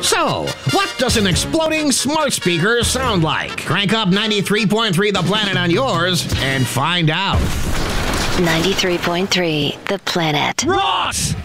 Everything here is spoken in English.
So, what does an exploding smart speaker sound like? Crank up 93.3 The Planet on yours and find out. 93.3 The Planet. Ross!